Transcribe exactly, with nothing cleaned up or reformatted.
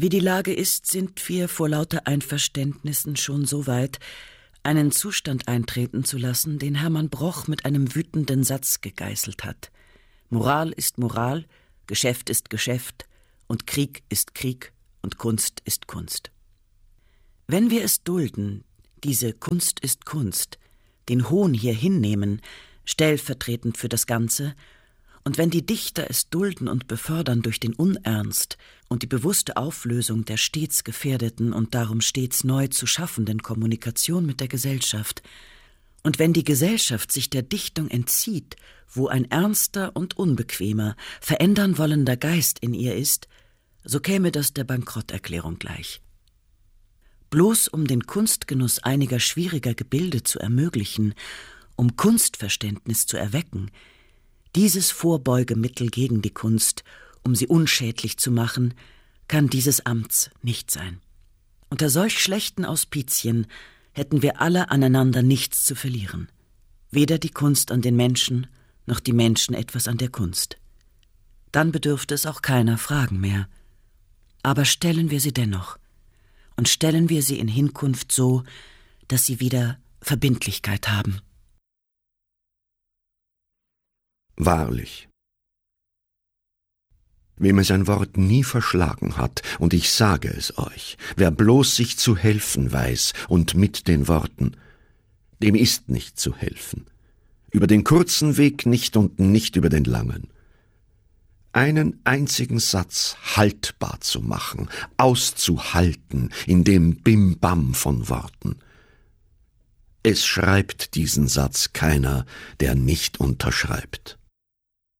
Wie die Lage ist, sind wir vor lauter Einverständnissen schon so weit, einen Zustand eintreten zu lassen, den Hermann Broch mit einem wütenden Satz gegeißelt hat. Moral ist Moral, Geschäft ist Geschäft und Krieg ist Krieg und Kunst ist Kunst. Wenn wir es dulden, diese Kunst ist Kunst, den Hohn hier hinnehmen, stellvertretend für das Ganze, und wenn die Dichter es dulden und befördern durch den Unernst und die bewusste Auflösung der stets gefährdeten und darum stets neu zu schaffenden Kommunikation mit der Gesellschaft, und wenn die Gesellschaft sich der Dichtung entzieht, wo ein ernster und unbequemer, verändern wollender Geist in ihr ist, so käme das der Bankrotterklärung gleich. Bloß um den Kunstgenuss einiger schwieriger Gebilde zu ermöglichen, um Kunstverständnis zu erwecken, dieses Vorbeugemittel gegen die Kunst, um sie unschädlich zu machen, kann dieses Amts nicht sein. Unter solch schlechten Auspizien hätten wir alle aneinander nichts zu verlieren. Weder die Kunst an den Menschen, noch die Menschen etwas an der Kunst. Dann bedürfte es auch keiner Fragen mehr. Aber stellen wir sie dennoch. Und stellen wir sie in Hinkunft so, dass sie wieder Verbindlichkeit haben. Wahrlich, wem es ein Wort nie verschlagen hat, und ich sage es euch, wer bloß sich zu helfen weiß und mit den Worten, dem ist nicht zu helfen. Über den kurzen Weg nicht und nicht über den langen. Einen einzigen Satz haltbar zu machen, auszuhalten in dem Bim-Bam von Worten. Es schreibt diesen Satz keiner, der nicht unterschreibt.